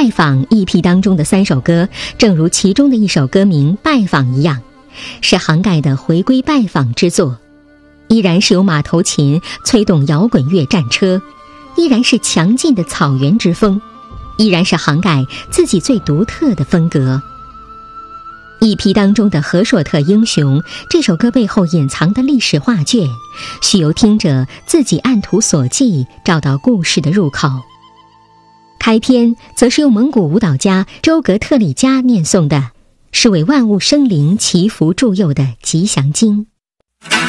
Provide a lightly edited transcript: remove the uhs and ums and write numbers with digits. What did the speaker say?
拜访 EP 当中的3首歌，正如其中的一首歌名拜访一样，是杭盖的回归拜访之作，依然是由马头琴催动摇滚乐战车，依然是强劲的草原之风，依然是杭盖自己最独特的风格。EP 当中的和硕特英雄这首歌背后隐藏的历史画卷，需由听者自己按图索骥，找到故事的入口。开篇则是由蒙古舞蹈家周格特里加念诵的，是为万物生灵祈福祝佑的吉祥经。